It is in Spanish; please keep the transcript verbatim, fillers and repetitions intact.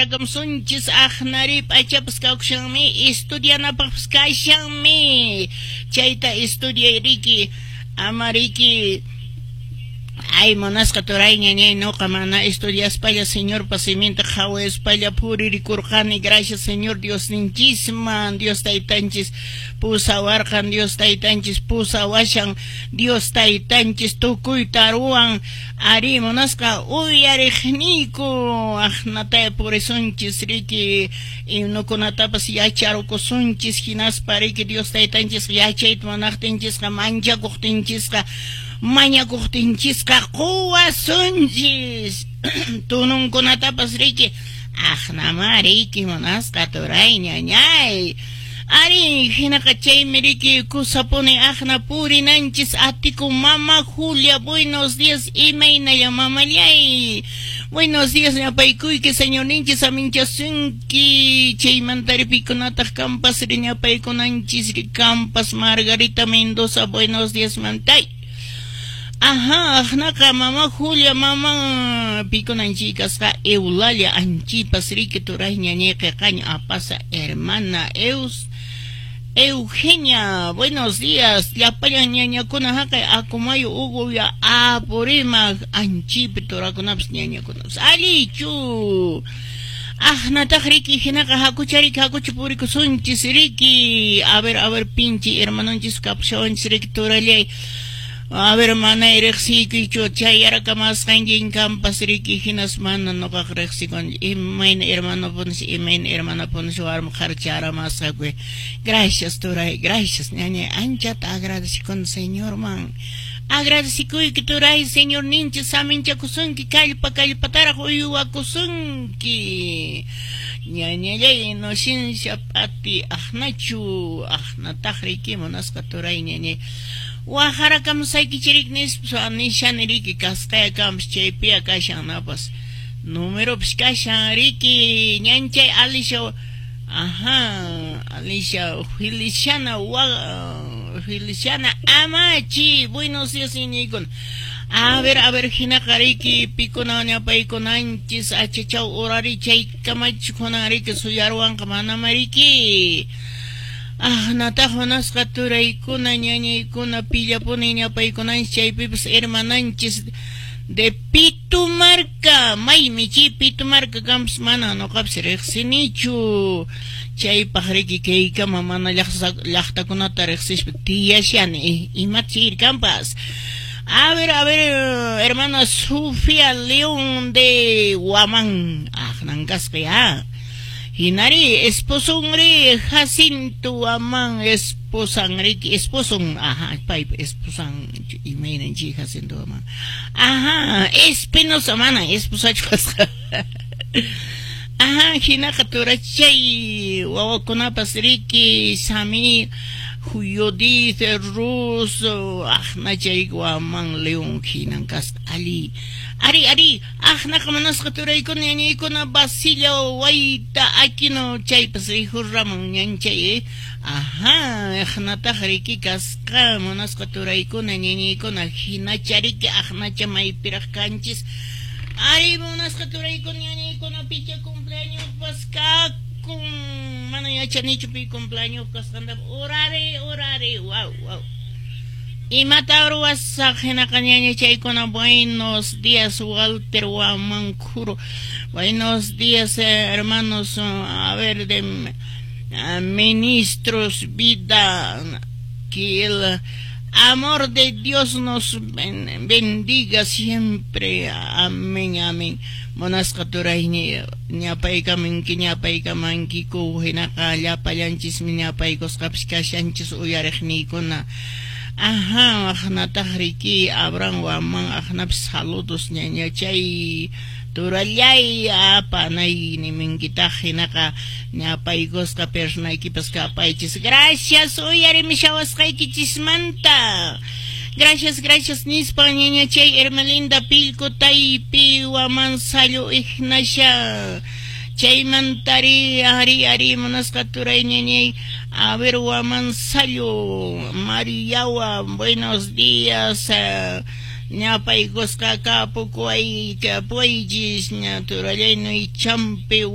Gamsunchis ahnarip achapas kawshanmi estudianapas kashanmi chayta estudiariki amariki ay monasqa turay ñañay noqa mana estudiaspalla señor pasimienta hawaspalla puriricurqani gracias señor Dios ninchisman Dios taytanchis pusawarqan Dios taytanchis pusawashan Dios taytanchis tukuy taruwan ari monasqa uyariqniku ahnatay purisunchis riki inukunatapas yacharukusunchis hinaspa riki Dios taytanchis yachayta munaqtinchisqa manchakuqtinchisqa mañakuqtinchisqa quwasunchis tununkunatapas riki ahnama riki munasqa turay ñañay ari hinaqa chaymi riki kusapuni ahna purinanchis atiku mama Julia buenos días imaynaya mamallay buenos días ñapaykuyki señor ninchis aminchasunki chaymantaripikunataq kampas ri ñapaykunanchis ri kampas Margarita Mendoza buenos días mantay. Ajá, ajnaqa mama Julia mama pikunanchikasqa Eulalia anchipas riki turay ñañayqa qaña apasa hermana Eus Eugenia buenos días llapalla ñañakuna haqay akumayo Hugo ya apurima anchipi turakunapas ñañakunapas alichu ahnataq riki hinaqa hakuchariki hakuchi purikusunchis riki a ver a ver pinchi hermanonchis kapshawanchis riki turallay a ver mana erexikichu chay arakamasqankin kampas riki hinas mana noqaq reqsikun imayna hermano pones imayna hermana pones warma qarcharamasqakui gracias turay gracias ñañay anchata agradecikun señor man agradecikuyki turay señor ninchis aminchakusunki kallpa kallpataraq uyuwakusunki ñañallay inocencia pati ahnachu ahnataq riki munasqa turay ñañay wahara kamsaykichirik nispa nishani riki kasqaya kams chaypiya kashanapas número pues kashan riki ñanchay Alicia ajá Alicia Feliciana wa Feliciana amachi buenos días inikun a ver a ver hinaqa riki pikuna ñapaykunanchis achachaw urari chay kamachikuna riki suyarwanqa mana mariki ah nataq munasqa turaykuna ñañaykuna pillapuni ñapaykunanchis chaypipas hermananchis de Pitumarca maymi chay Pitumarca kampas mana noqapas riqsinichu chaypaq riki kaykama mana llaqtakunata riqsishpa tiyashani imata chayrikampas a ver a ver hermana Sofía León de Huamán ajnankasqa ya hinari esposunri Jacinto Huamán esposanri esposun ajá pay esposan imaynanchi Jacinto Huamán ajá Espinosa mana esposachwasqa ajá hinaqa turachay wawakunapas riki Samir Judith Russo ahnachay Huamán León hinankasqa ali ari ari ahnaqa manasqa turaykuna ñañaykuna Basilio Wayta Aquino chaypas rihurraman ñanchay ajá ahnataq riki kasqa manasqa turaykuna ñañaykuna hinachariki ahnacha maypiraq kanchis ari manasqa turaykuna ñañaykuna picha cumpleaños paskakun mana yachanichu pi cumpleaños kasqanta orare orare wow wow imata ruwasaq hinaqa ñañachaykuna buenos días Walter Huamankuro buenos días eh, hermanos a ver de uh, ministros vida que el amor de Dios nos ben, bendiga siempre amén amén monasqa turay ñapaykamanki ñapaykamankiku hinaqa llapallanchis ñapaykusqapish kashanchis uyariqniykuna ajá ahnataq riki Abraham Huamán ahnapis saludos ñañachay turallay apanay niminkitaj hinaqa ñapaykusqa personaykipas kapaychis gracias uyarimishawaskaykichishmanta gracias gracias nispa ñañachay Hermelinda Pilco Taypi Huamán Sallo Ignacia chaymantari ari ari munasqa turay ñañay a ver Huamán Sallo Mariawa buenos días uh, ñapaykusqa kapukuay kapuychis ña turallay no y champi